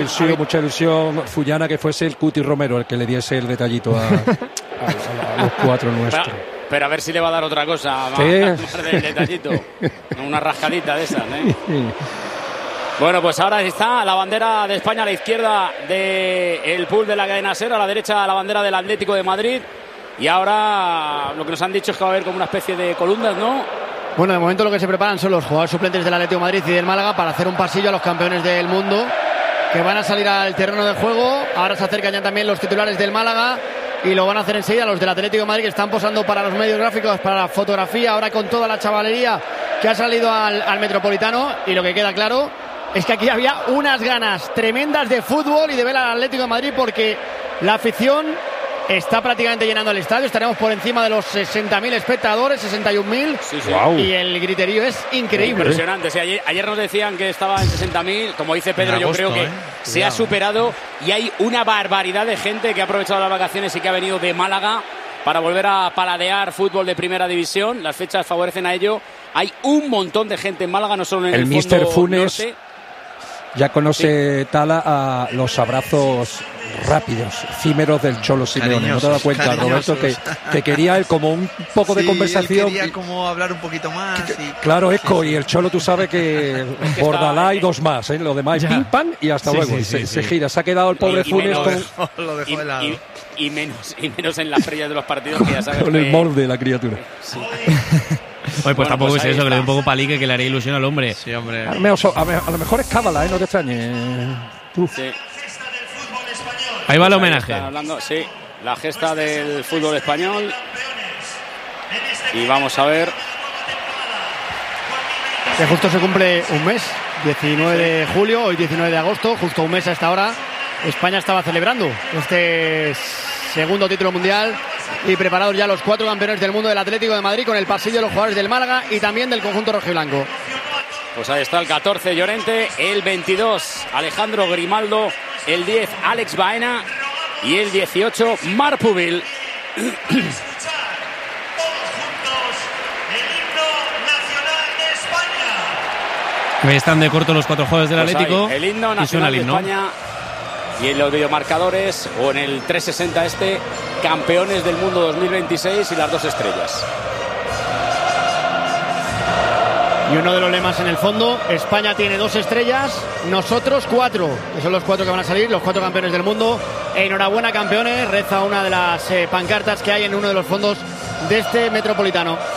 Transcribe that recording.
mucha ilusión Fullana que fuese el Cuti Romero el que le diese el detallito a los 4 nuestros. Pero a ver si le va a dar otra cosa más del detallito. Una rascadita de esas, ¿eh? Bueno, pues ahora está la bandera de España a la izquierda del pool de la cadena SER, a la derecha la bandera del Atlético de Madrid. Y ahora lo que nos han dicho es que va a haber como una especie de columnas, ¿no? Bueno, de momento lo que se preparan son los jugadores suplentes del Atlético de Madrid y del Málaga para hacer un pasillo a los campeones del mundo que van a salir al terreno de juego. Ahora se acercan ya también los titulares del Málaga y lo van a hacer enseguida los del Atlético de Madrid, que están posando para los medios gráficos, para la fotografía, ahora con toda la chavalería que ha salido al Metropolitano. Y lo que queda claro es que aquí había unas ganas tremendas de fútbol y de ver al Atlético de Madrid, porque la afición está prácticamente llenando el estadio. Estaremos por encima de los 60.000 espectadores, 61.000. Sí. Wow. Y el griterío es increíble. Impresionante. Sí, ayer nos decían que estaba en 60.000. Como dice Pedro, en agosto, yo creo que se ha superado. Y hay una barbaridad de gente que ha aprovechado las vacaciones y que ha venido de Málaga para volver a paladear fútbol de primera división. Las fechas favorecen a ello. Hay un montón de gente en Málaga, no solo en el fondo Mister Funes norte. Ya conoce Tala a los abrazos rápidos, efímeros del Cholo Simeone. ¿No te das cuenta, Roberto, que quería él como un poco de conversación? Él quería como hablar un poquito más. Claro, Esco, y el Cholo, tú sabes que Bordalá y dos más, ¿eh? Lo demás es pim, pam y hasta luego. Se gira, se ha quedado el pobre Funes lo dejó de lado. Y menos en las previas de los partidos, que ya sabes con el molde de la criatura. Sí. Oye, pues tampoco pues es eso, está. que le dé un poco palique, que le haría ilusión al hombre. Sí, hombre. A lo mejor es cábala, ¿eh? No te extrañe. Sí. Ahí va el Pues homenaje. están hablando, sí, la gesta del fútbol español. Y vamos a ver. Que justo se cumple un mes, 19 de julio, hoy 19 de agosto, justo un mes a esta hora. España estaba celebrando este segundo título mundial y preparados ya los 4 campeones del mundo del Atlético de Madrid, con el pasillo de los jugadores del Málaga y también del conjunto rojiblanco. Pues ahí está el 14, Llorente, el 22, Alejandro Grimaldo, el 10, Alex Baena y el 18, Marc Pubil. Ahí están de corto los 4 jugadores del Pues Atlético. ahí, el himno y suena nacional el de himno. España. Y en los videomarcadores o en el 360 campeones del mundo 2026 y las 2 estrellas. Y uno de los lemas en el fondo: España tiene 2 estrellas, nosotros 4, que son los 4 que van a salir, los 4 campeones del mundo. Enhorabuena, campeones, reza una de las pancartas que hay en uno de los fondos de este Metropolitano.